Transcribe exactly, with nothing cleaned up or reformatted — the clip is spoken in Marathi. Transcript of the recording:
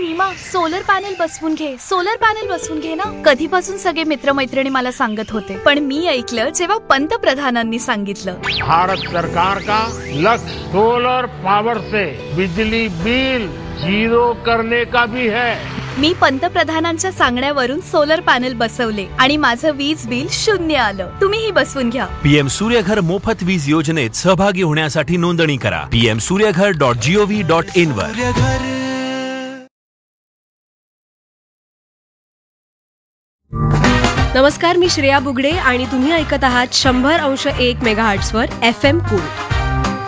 रीमा, सोलर पॅनल बसवून घे, सोलर पॅनल बसवून घे ना. कधीपासून सगळे मित्रमैत्रिणी मला सांगत होते, पण मी ऐकलं जेव्हा पंतप्रधानांनी सांगितलं. भारत सरकार का लक्ष्य सोलर पावर से बिजली बिल जीरो करने का भी है. मी पंतप्रधानांच्या सांगण्यावरून सोलर पॅनल बसवले आणि माझं वीज बिल शून्य आलं. तुम्हीही बसवून घ्या. पीएम सूर्यघर मोफत वीज योजनेत सहभागी होण्यासाठी नोंदणी करा. PM Surya Ghar dot G O V dot in वर. नमस्कार, मी श्रेया बुगडे आणि तुम्ही ऐकत आहात शंभर अंश एक मेगाहर्ट्झवर एफ एम कूल.